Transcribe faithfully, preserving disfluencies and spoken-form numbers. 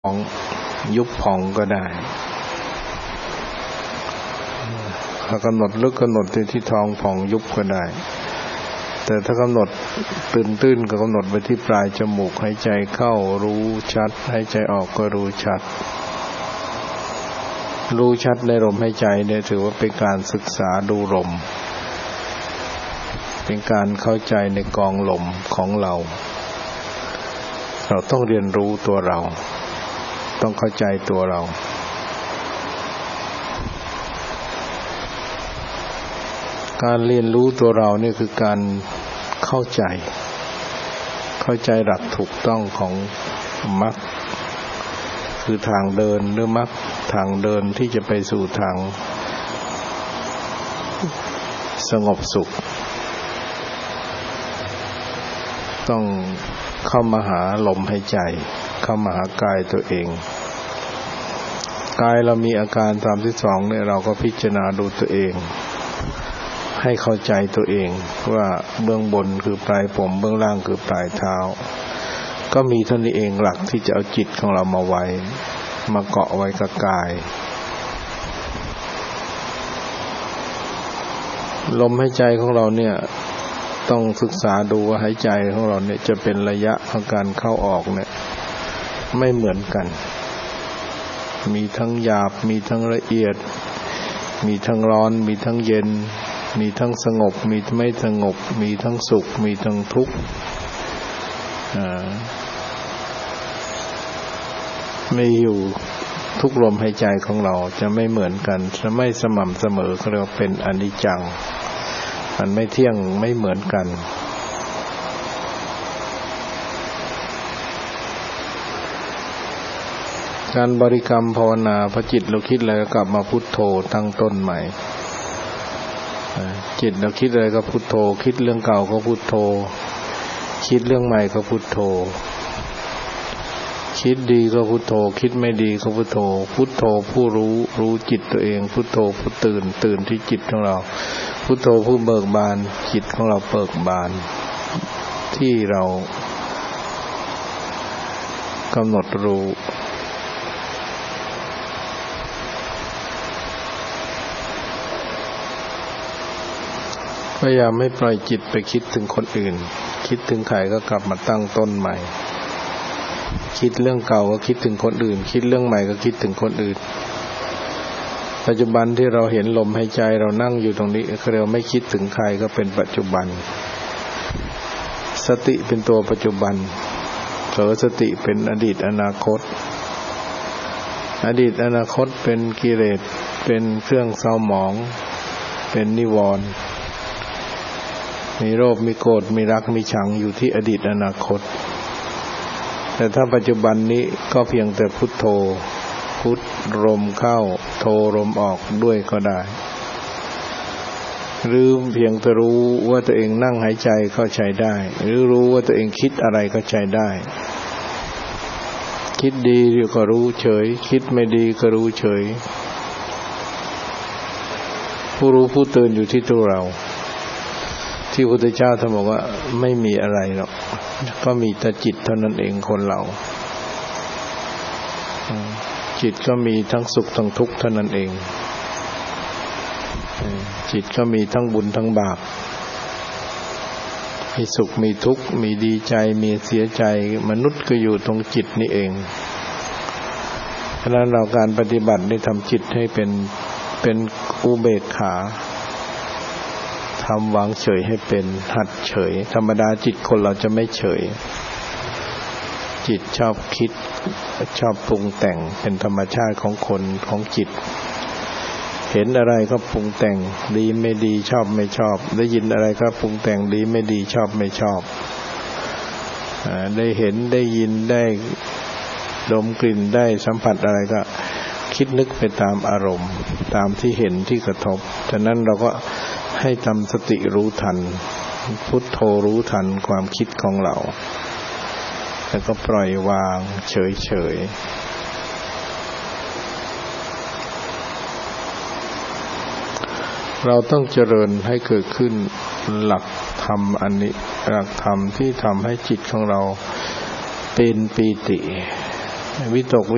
ของยุบพองก็ได้ถ้ากำหนดลึกกำหนดที่ที่ท้องพองยุบก็ได้แต่ถ้ากำหนดตื้นๆก็กำหนดไปที่ปลายจมูกหายใจเข้ารู้ชัดหายใจออกก็รู้ชัดรู้ชัดในลมหายใจเนี่ยถือว่าเป็นการศึกษาดูลมเป็นการเข้าใจในกองลมของเราเราต้องเรียนรู้ตัวเราต้องเข้าใจตัวเราการเรียนรู้ตัวเรานี่คือการเข้าใจเข้าใจหลักถูกต้องของมรรคคือทางเดินหรือมรรคทางเดินที่จะไปสู่ทางสงบสุขต้องเข้ามาหาลมหายใจเข้ามาหากายตัวเองกายเรามีอาการสามสิบสองเนี่ยเราก็พิจารณาดูตัวเองให้เข้าใจตัวเองว่าเบื้องบนคือปลายผมเบื้องล่างคือปลายเท้าก็มีเท่านี้เองหลักที่จะเอาจิตของเรามาไว้มาเกาะไว้กับกายลมหายใจของเราเนี่ยต้องศึกษาดูว่าหายใจของเราเนี่ยจะเป็นระยะของการเข้าออกเนี่ยไม่เหมือนกันมีทั้งหยาบมีทั้งละเอียดมีทั้งร้อนมีทั้งเย็นมีทั้งสงบมีไม่สงบมีทั้งสุขมีทั้งทุกข์ไม่อยู่ทุกลมหายใจของเราจะไม่เหมือนกันจะไม่สม่ำเสมอเรียกว่าเป็นอนิจจังมันไม่เที่ยงไม่เหมือนกันการบริกรรมภาวนาพอจิตเราคิดอะไรก็กลับมาพุทโธตั้งต้นใหม่จิตเราคิดอะไรก็พุทโธคิดเรื่องเก่าก็พุทโธคิดเรื่องใหม่ก็พุทโธคิดดีก็พุทโธคิดไม่ดีก็พุทโธพุทโธผู้รู้รู้จิตตัวเองพุทโธผู้ตื่นตื่นที่จิตของเราพุทโธผู้เบิกบานจิตของเราเบิกบานที่เรากำหนดรู้พยายามไม่ปล่อยจิตไปคิดถึงคนอื่นคิดถึงใครก็กลับมาตั้งต้นใหม่คิดเรื่องเก่าก็คิดถึงคนอื่นคิดเรื่องใหม่ก็คิดถึงคนอื่นปัจจุบันที่เราเห็นลมหายใจเรานั่งอยู่ตรงนี้เราไม่คิดถึงใครก็เป็นปัจจุบันสติเป็นตัวปัจจุบันเผลอสติเป็นอดีตอนาคตอดีตอนาคตเป็นกิเลสเป็นเครื่องเศร้าหมองเป็นนิวรณ์มีโลภมีโกรธมีรักมีชังอยู่ที่อดีตอนาคตแต่ถ้าปัจจุบันนี้ก็เพียงแต่พุทโธพุทลมเข้าโธลมออกด้วยก็ได้หรือเพียงแต่รู้ว่าตัวเองนั่งหายใจก็ใช้ได้หรือรู้ว่าตัวเองคิดอะไรก็ใช้ได้คิดดีก็รู้เฉยคิดไม่ดีก็รู้เฉยผู้รู้ผู้ตื่นอยู่ที่ตัวเราที่พระพุทธเจ้าท่านบอกว่าไม่มีอะไรหรอกก็มีแต่จิตเท่านั้นเองคนเราจิตก็มีทั้งสุขทั้งทุกข์เท่านั้นเองจิตก็มีทั้งบุญทั้งบาปมีสุขมีทุกข์มีดีใจมีเสียใจมนุษย์ก็อยู่ตรงจิตนี่เองเพราะนั้นเราการปฏิบัติได้ทำจิตให้เป็นเป็นอุเบกขาทำวางเฉยให้เป็นหัดเฉยธรรมดาจิตคนเราจะไม่เฉยจิตชอบคิดชอบปรุงแต่งเป็นธรรมชาติของคนของจิตเห็นอะไรก็ปรุงแต่งดีไม่ดีชอบไม่ชอบได้ยินอะไรก็ปรุงแต่งดีไม่ดีชอบไม่ชอบได้เห็นได้ยินได้ดมกลิ่นได้สัมผัสอะไรก็คิดนึกไปตามอารมณ์ตามที่เห็นที่กระทบฉะนั้นเราก็ให้ทำสติรู้ทันพุทโธรู้ทันความคิดของเราแล้วก็ปล่อยวางเฉยๆเราต้องเจริญให้เกิดขึ้นหลักธรรมอันนี้หลักธรรมที่ทำให้จิตของเราเป็นปีติวิตก